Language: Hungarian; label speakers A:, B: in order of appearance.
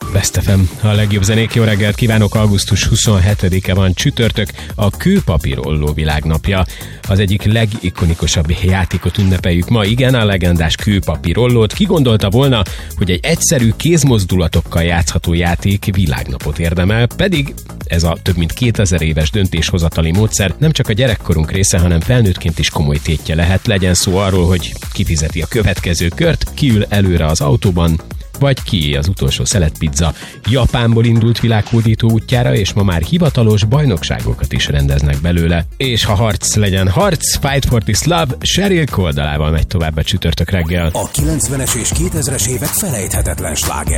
A: Best FM, a legjobb zenék, jó reggelt kívánok, augusztus 27-e van csütörtök, a kőpapírolló világnapja. Az egyik legikonikusabb játékot ünnepeljük ma, igen, a legendás kőpapírollót. Ki gondolta volna, hogy egy egyszerű kézmozdulatokkal játszható játék világnapot érdemel, pedig ez a több mint 2000 éves döntéshozatali módszer nem csak a gyerekkorunk része, hanem felnőttként is komoly tétje lehet. Legyen szó arról, hogy kifizeti a következő kört, ki ül előre az autóban, vagy ki az utolsó szeletpizza. Japánból indult világhódító útjára, és ma már hivatalos bajnokságokat is rendeznek belőle. És ha harc legyen harc, Fight for this love, Sheryl Cole dalával megy tovább a csütörtök reggel.
B: A 90-es és 2000-es évek felejthetetlen slágerei.